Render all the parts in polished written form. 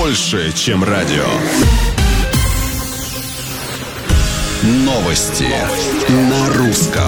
больше, чем радио. Новости на русском.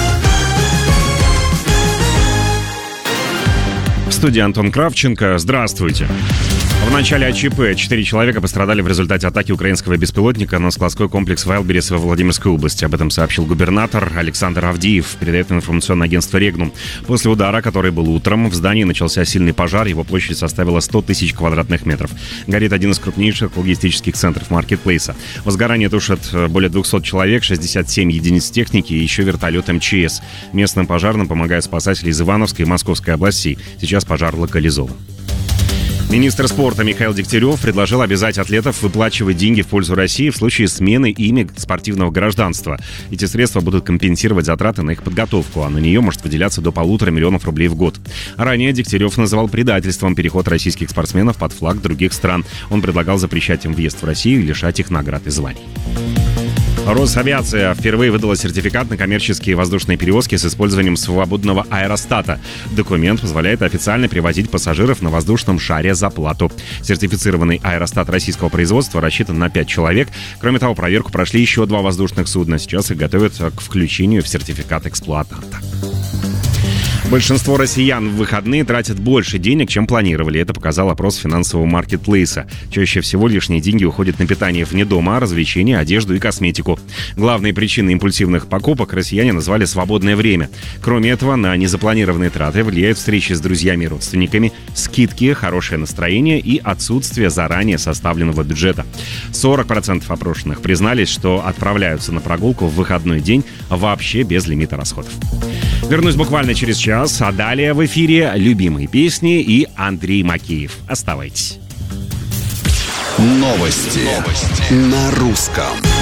В студии Антон Кравченко. Здравствуйте. В начале АЧП 4 человека пострадали в результате атаки украинского беспилотника на складской комплекс Вайлдберрис во Владимирской области. Об этом сообщил губернатор Александр Авдеев, передает информационное агентство «Регнум». После удара, который был утром, в здании начался сильный пожар. Его площадь составила 100 тысяч квадратных метров. Горит один из крупнейших логистических центров маркетплейса. Возгорание тушат более 200 человек, 67 единиц техники и еще вертолет МЧС. Местным пожарным помогают спасатели из Ивановской и Московской областей. Сейчас пожар локализован. Министр спорта Михаил Дегтярев предложил обязать атлетов выплачивать деньги в пользу России в случае смены ими спортивного гражданства. Эти средства будут компенсировать затраты на их подготовку, а на нее может выделяться до 1,5 миллиона рублей в год. Ранее Дегтярев называл предательством переход российских спортсменов под флаг других стран. Он предлагал запрещать им въезд в Россию и лишать их наград и званий. Росавиация впервые выдала сертификат на коммерческие воздушные перевозки с использованием свободного аэростата. Документ позволяет официально перевозить пассажиров на воздушном шаре за плату. Сертифицированный аэростат российского производства рассчитан на 5 человек. Кроме того, проверку прошли еще 2 воздушных судна. Сейчас их готовят к включению в сертификат эксплуатанта. Большинство россиян в выходные тратят больше денег, чем планировали. Это показал опрос финансового маркетплейса. Чаще всего лишние деньги уходят на питание вне дома, развлечения, одежду и косметику. Главные причины импульсивных покупок россияне назвали свободное время. Кроме этого, на незапланированные траты влияют встречи с друзьями и родственниками, скидки, хорошее настроение и отсутствие заранее составленного бюджета. 40% опрошенных признались, что отправляются на прогулку в выходной день вообще без лимита расходов. Вернусь буквально через час, а далее в эфире любимые песни и Андрей Макеев. Оставайтесь. Новости на русском.